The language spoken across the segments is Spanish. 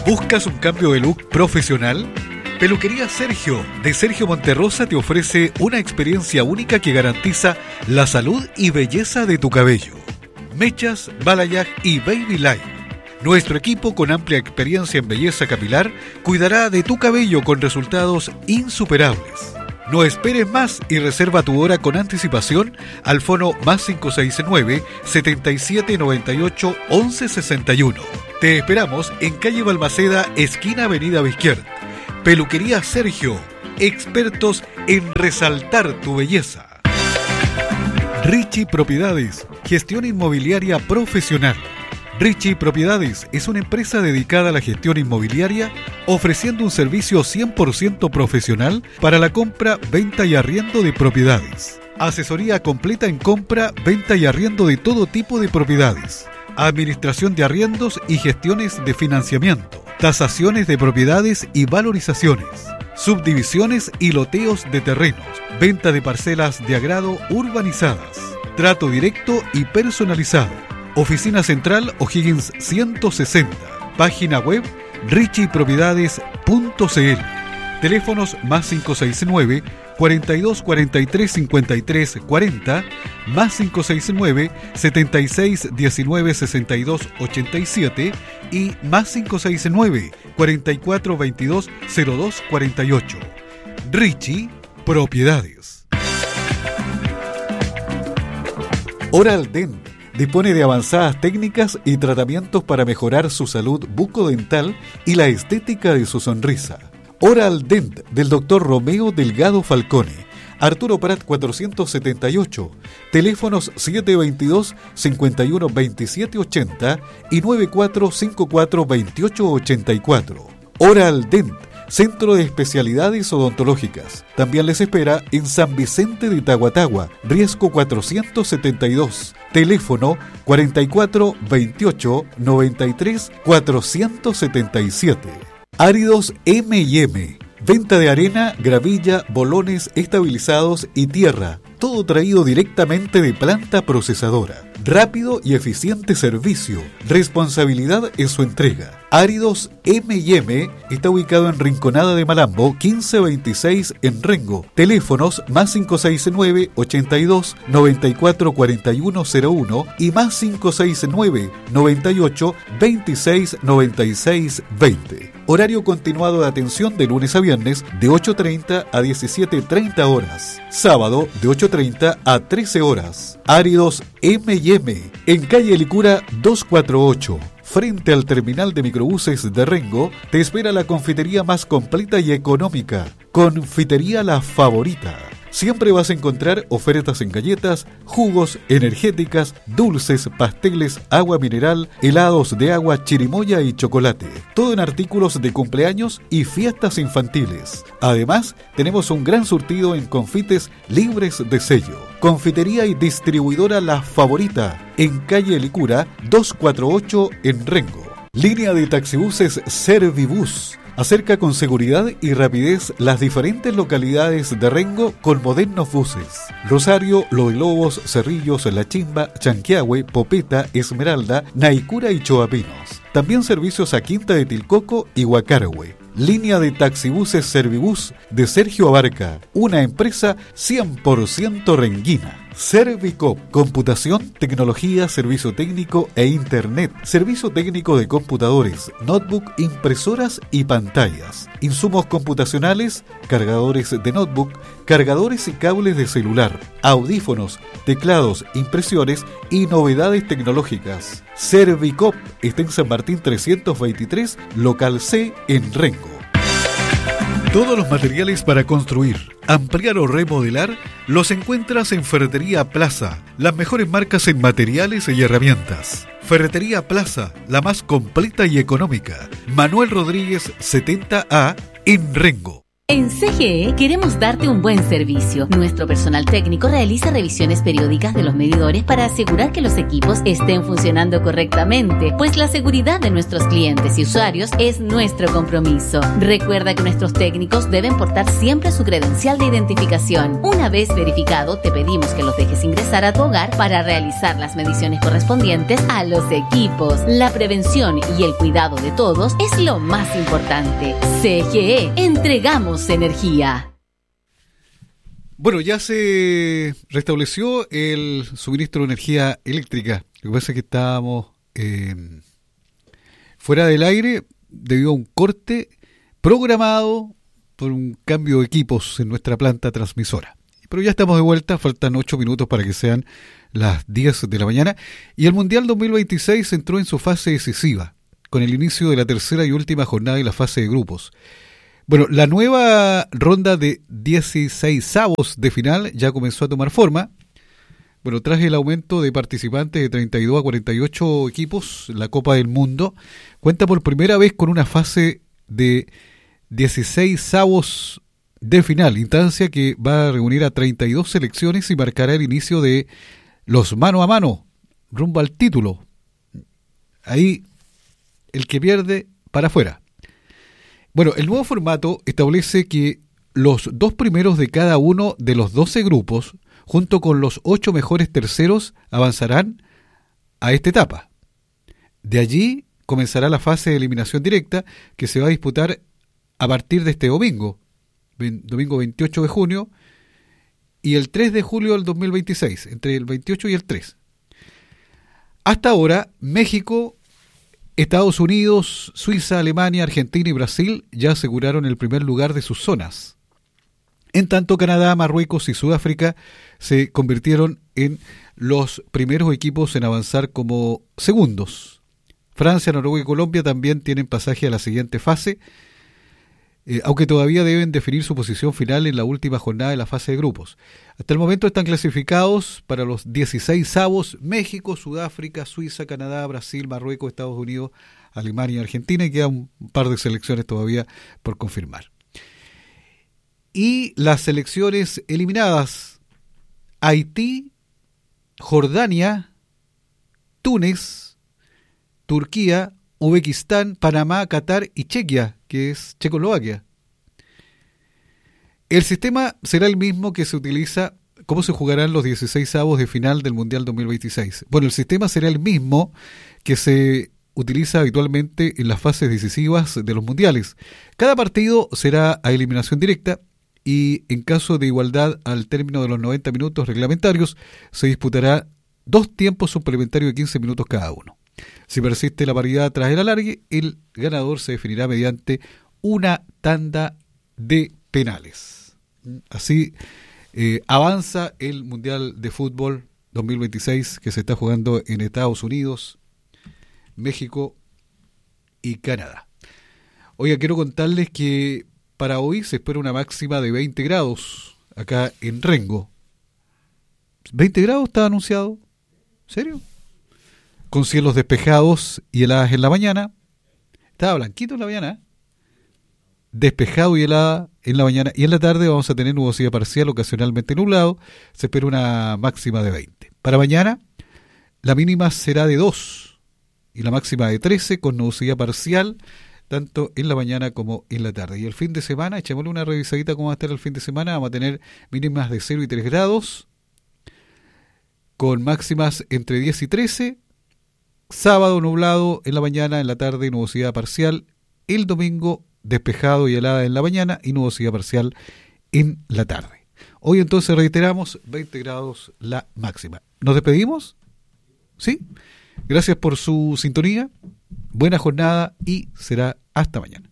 ¿Buscas un cambio de look profesional? Peluquería Sergio, de Sergio Monterrosa, te ofrece una experiencia única que garantiza la salud y belleza de tu cabello. Mechas, balayage y baby light. Nuestro equipo, con amplia experiencia en belleza capilar, cuidará de tu cabello con resultados insuperables. No esperes más y reserva tu hora con anticipación al fono +569 7798 1161. Te esperamos en calle Balmaceda, esquina Avenida Bizquier. Peluquería Sergio, expertos en resaltar tu belleza. Richie Propiedades, gestión inmobiliaria profesional. Richie Propiedades es una empresa dedicada a la gestión inmobiliaria, ofreciendo un servicio 100% profesional para la compra, venta y arriendo de propiedades. Asesoría completa en compra, venta y arriendo de todo tipo de propiedades. Administración de arriendos y gestiones de financiamiento. Tasaciones de propiedades y valorizaciones. Subdivisiones y loteos de terrenos. Venta de parcelas de agrado urbanizadas. Trato directo y personalizado. Oficina Central O'Higgins 160. Página web richiepropiedades.cl. Teléfonos +569 42 43 53 40, +569 76 19 62 87 y +569 44 22 02 48. Richie Propiedades. Oral Dent dispone de avanzadas técnicas y tratamientos para mejorar su salud bucodental y la estética de su sonrisa. Oral Dent del Dr. Romeo Delgado Falcone, Arturo Prat 478, teléfonos 722-512780 y 94542884. Oral Dent, Centro de Especialidades Odontológicas. También les espera en San Vicente de Tahuatahua, Riesgo 472, teléfono 4428 93 477. Áridos M&M, venta de arena, gravilla, bolones estabilizados y tierra, todo traído directamente de planta procesadora. Rápido y eficiente servicio, responsabilidad en su entrega. Áridos M&M está ubicado en Rinconada de Malambo, 1526 en Rengo. Teléfonos +569 82 94 4101 y +569 98 26 96 20. Horario continuado de atención de lunes a viernes de 8:30 a 17:30 horas. Sábado de 8:30 a 13 horas. Áridos M&M en calle Licura 248. Frente al terminal de microbuses de Rengo, te espera la confitería más completa y económica. Confitería La Favorita. Siempre vas a encontrar ofertas en galletas, jugos, energéticas, dulces, pasteles, agua mineral, helados de agua, chirimoya y chocolate. Todo en artículos de cumpleaños y fiestas infantiles. Además, tenemos un gran surtido en confites libres de sello. Confitería y distribuidora La Favorita, en calle Licura 248 en Rengo. Línea de taxibuses Servibus. Acerca con seguridad y rapidez las diferentes localidades de Rengo con modernos buses. Rosario, Los Lobos, Cerrillos, La Chimba, Chanquiahue, Popeta, Esmeralda, Naicura y Choapinos. También servicios a Quinta de Tilcoco y Huacarahue. Línea de taxibuses Servibus de Sergio Abarca, una empresa 100% renguina. Servicop, computación, tecnología, servicio técnico e internet, servicio técnico de computadores, notebook, impresoras y pantallas, insumos computacionales, cargadores de notebook, cargadores y cables de celular, audífonos, teclados, impresiones y novedades tecnológicas. Servicop está en San Martín 323, local C en Rengo. Todos los materiales para construir, ampliar o remodelar los encuentras en Ferretería Plaza, las mejores marcas en materiales y herramientas. Ferretería Plaza, la más completa y económica. Manuel Rodríguez 70A en Rengo. En CGE queremos darte un buen servicio. Nuestro personal técnico realiza revisiones periódicas de los medidores para asegurar que los equipos estén funcionando correctamente, pues la seguridad de nuestros clientes y usuarios es nuestro compromiso. Recuerda que nuestros técnicos deben portar siempre su credencial de identificación. Una vez verificado, te pedimos que los dejes ingresar a tu hogar para realizar las mediciones correspondientes a los equipos. La prevención y el cuidado de todos es lo más importante. CGE, entregamos energía. Bueno, ya se restableció el suministro de energía eléctrica. Lo que pasa es que estábamos fuera del aire debido a un corte programado por un cambio de equipos en nuestra planta transmisora. Pero ya estamos de vuelta, faltan 8 minutos para que sean las 10 de la mañana. Y el Mundial 2026 entró en su fase decisiva, con el inicio de la tercera y última jornada de la fase de grupos. Bueno, la nueva ronda de 16avos de final ya comenzó a tomar forma. Bueno, tras el aumento de participantes de 32 a 48 equipos, la Copa del Mundo cuenta por primera vez con una fase de 16avos de final, instancia que va a reunir a 32 selecciones y marcará el inicio de los mano a mano, rumbo al título. Ahí, el que pierde, para afuera. Bueno, el nuevo formato establece que los 2 primeros de cada uno de los 12 grupos, junto con los 8 mejores terceros, avanzarán a esta etapa. De allí comenzará la fase de eliminación directa, que se va a disputar a partir de este domingo 28 de junio, y el 3 de julio del 2026, entre el 28 y el 3. Hasta ahora, México, Estados Unidos, Suiza, Alemania, Argentina y Brasil ya aseguraron el primer lugar de sus zonas. En tanto, Canadá, Marruecos y Sudáfrica se convirtieron en los primeros equipos en avanzar como segundos. Francia, Noruega y Colombia también tienen pasaje a la siguiente fase, aunque todavía deben definir su posición final en la última jornada de la fase de grupos. Hasta el momento están clasificados para los 16avos México, Sudáfrica, Suiza, Canadá, Brasil, Marruecos, Estados Unidos, Alemania y Argentina, y quedan un par de selecciones todavía por confirmar. Y las selecciones eliminadas: Haití, Jordania, Túnez, Turquía, Uzbekistán, Panamá, Qatar y Chequia, que es Checoslovaquia. El sistema será el mismo que se utiliza. ¿Cómo se jugarán los 16avos de final del Mundial 2026? Bueno, el sistema será el mismo que se utiliza habitualmente en las fases decisivas de los mundiales. Cada partido será a eliminación directa y en caso de igualdad al término de los 90 minutos reglamentarios se disputará 2 tiempos suplementarios de 15 minutos cada uno. Si persiste la paridad tras el alargue, el ganador se definirá mediante una tanda de penales. Así avanza el Mundial de Fútbol 2026 que se está jugando en Estados Unidos, México y Canadá. Oiga, quiero contarles que para hoy se espera una máxima de 20 grados acá en Rengo. ¿20 grados está anunciado? ¿En serio? Con cielos despejados y heladas en la mañana. Estaba blanquito en la mañana, despejado y helada en la mañana, y en la tarde vamos a tener nubosidad parcial, ocasionalmente nublado. Se espera una máxima de 20. Para mañana la mínima será de 2 y la máxima de 13, con nubosidad parcial tanto en la mañana como en la tarde. Y el fin de semana, echémosle una revisadita cómo va a estar el fin de semana. Vamos a tener mínimas de 0 y 3 grados, con máximas entre 10 y 13. Sábado nublado en la mañana, en la tarde nubosidad parcial. El domingo despejado y helada en la mañana y nubosidad parcial en la tarde. Hoy entonces reiteramos 20 grados la máxima. ¿Nos despedimos? ¿Sí? Gracias por su sintonía. Buena jornada y será hasta mañana.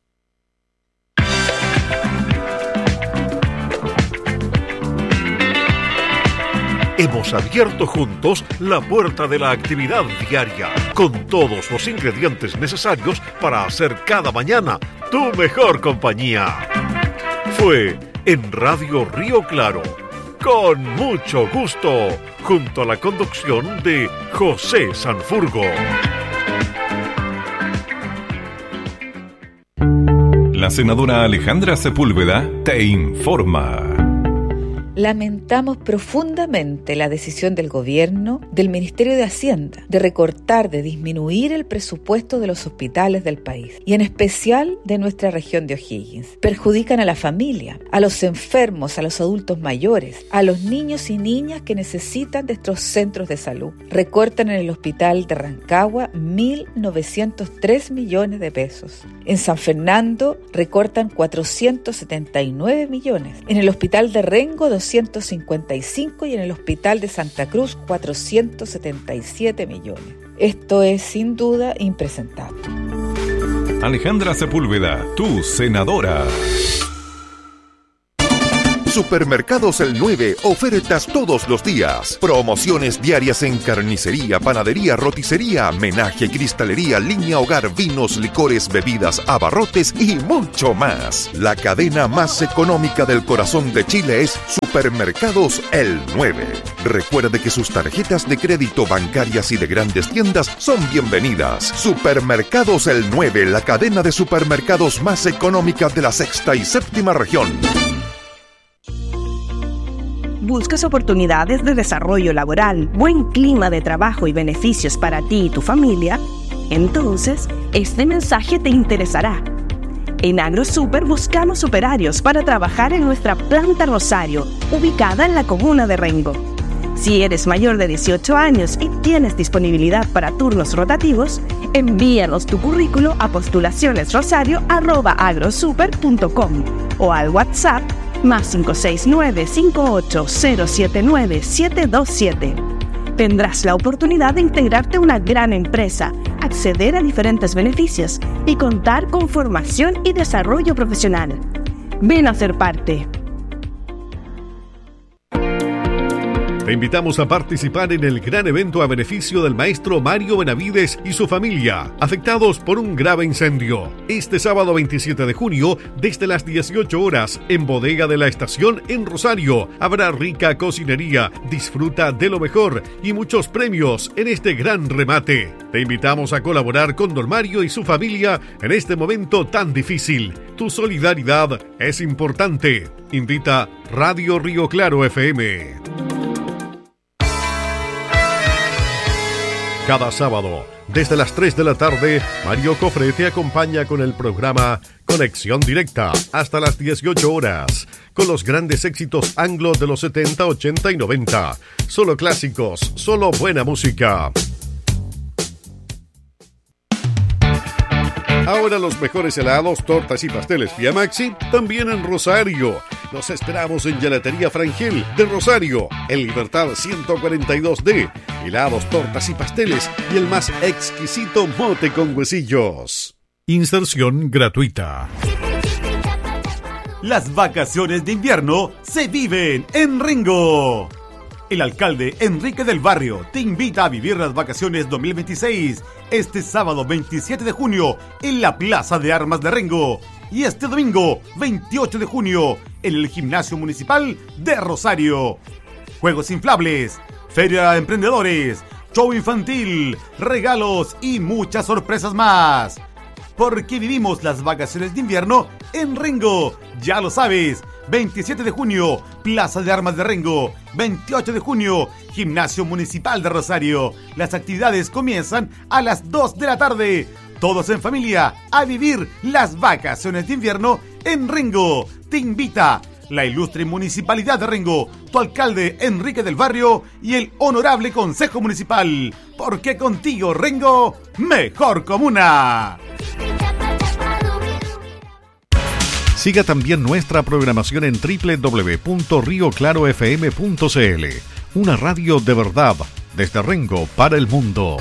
Hemos abierto juntos la puerta de la actividad diaria, con todos los ingredientes necesarios para hacer cada mañana tu mejor compañía. Fue en Radio Río Claro, con mucho gusto, junto a la conducción de José Sanfurgo. La La senadora Alejandra Sepúlveda te informa. Lamentamos profundamente la decisión del Gobierno, del Ministerio de Hacienda, de recortar, de disminuir el presupuesto de los hospitales del país, y en especial de nuestra región de O'Higgins. Perjudican a la familia, a los enfermos, a los adultos mayores, a los niños y niñas que necesitan de estos centros de salud. Recortan en el hospital de Rancagua 1.903 millones de pesos. En San Fernando recortan 479 millones. En el hospital de Rengo 255 y en el hospital de Santa Cruz 477 millones. Esto es sin duda impresentable. Alejandra Sepúlveda, tu senadora. Supermercados El 9, ofertas todos los días. Promociones diarias en carnicería, panadería, roticería, menaje, cristalería, línea hogar, vinos, licores, bebidas, abarrotes y mucho más. La cadena más económica del corazón de Chile es Supermercados El 9. Recuerde que sus tarjetas de crédito, bancarias y de grandes tiendas son bienvenidas. Supermercados El 9, la cadena de supermercados más económica de la sexta y séptima región. ¿Buscas oportunidades de desarrollo laboral, buen clima de trabajo y beneficios para ti y tu familia? Entonces, este mensaje te interesará. En AgroSuper buscamos operarios para trabajar en nuestra planta Rosario, ubicada en la comuna de Rengo. Si eres mayor de 18 años y tienes disponibilidad para turnos rotativos, envíanos tu currículo a postulacionesrosario@agrosuper.com o al WhatsApp más 569-58079727. Tendrás la oportunidad de integrarte a una gran empresa, acceder a diferentes beneficios y contar con formación y desarrollo profesional. Ven a ser parte. Te invitamos a participar en el gran evento a beneficio del maestro Mario Benavides y su familia, afectados por un grave incendio. Este sábado 27 de junio, desde las 18 horas, en Bodega de la Estación en Rosario, habrá rica cocinería, disfruta de lo mejor y muchos premios en este gran remate. Te invitamos a colaborar con don Mario y su familia en este momento tan difícil. Tu solidaridad es importante. Invita Radio Río Claro FM. Cada sábado, desde las 3 de la tarde, Mario Cofre te acompaña con el programa Conexión Directa hasta las 18 horas, con los grandes éxitos anglo de los 70, 80 y 90. Solo clásicos, solo buena música. Ahora los mejores helados, tortas y pasteles Vía Maxi, también en Rosario. Los esperamos en Gelatería Frangel de Rosario, en Libertad 142D. Helados, tortas y pasteles y el más exquisito mote con huesillos. Inserción gratuita. Las vacaciones de invierno se viven en Rengo. El alcalde Enrique del Barrio te invita a vivir las vacaciones 2026 este sábado 27 de junio en la Plaza de Armas de Rengo y este domingo 28 de junio en el Gimnasio Municipal de Rosario. Juegos inflables, feria de emprendedores, show infantil, regalos y muchas sorpresas más. Porque vivimos las vacaciones de invierno en Rengo. Ya lo sabes, 27 de junio, Plaza de Armas de Rengo. 28 de junio, Gimnasio Municipal de Rosario. Las actividades comienzan a las 2 de la tarde. Todos en familia a vivir las vacaciones de invierno en Rengo. Te invita la ilustre Municipalidad de Rengo, tu alcalde Enrique del Barrio y el honorable Consejo Municipal. Porque contigo, Rengo, mejor comuna. Siga también nuestra programación en www.rioclarofm.cl. Una radio de verdad, desde Rengo para el mundo.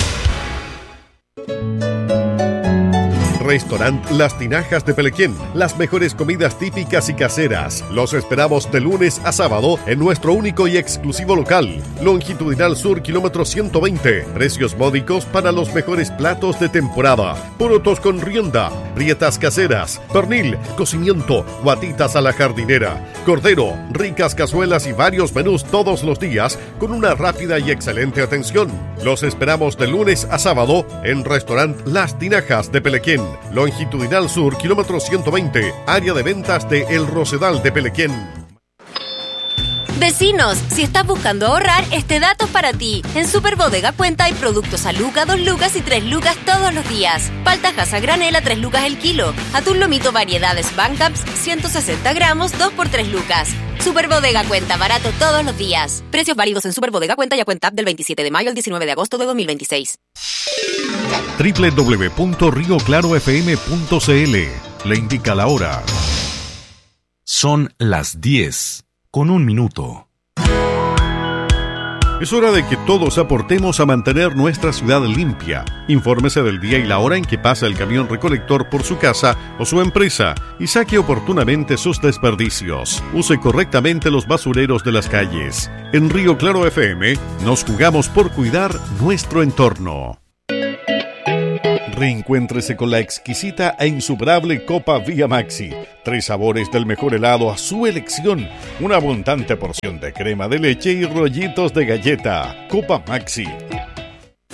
Restaurant Las Tinajas de Pelequén. Las mejores comidas típicas y caseras. Los esperamos de lunes a sábado en nuestro único y exclusivo local. Longitudinal Sur, kilómetro 120. Precios módicos para los mejores platos de temporada. Porotos con rienda, Prietas caseras, pernil, cocimiento, guatitas a la jardinera, cordero, ricas cazuelas y varios menús todos los días con una rápida y excelente atención. Los esperamos de lunes a sábado en Restaurant Las Tinajas de Pelequén, Longitudinal Sur, kilómetro 120, área de ventas de El Rosedal de Pelequén. Vecinos, si estás buscando ahorrar, este dato es para ti. En Super Bodega Cuenta hay productos a Luca, 2 lucas y 3 lucas todos los días. Paltajas a granel a 3 lucas el kilo. Atún lomito variedades Bancaps, 160 gramos, 2 por 3 lucas. Super Bodega Cuenta, barato todos los días. Precios válidos en Super Bodega Cuenta y a Cuenta del 27 de mayo al 19 de agosto de 2026. www.rioclarofm.cl le indica la hora. Son las 10:01. Es hora de que todos aportemos a mantener nuestra ciudad limpia. Infórmese del día y la hora en que pasa el camión recolector por su casa o su empresa y saque oportunamente sus desperdicios. Use correctamente los basureros de las calles. En Río Claro FM nos jugamos por cuidar nuestro entorno. Reencuéntrese con la exquisita e insuperable Copa Vía Maxi. 3 sabores del mejor helado a su elección. Una abundante porción de crema de leche y rollitos de galleta. Copa Maxi,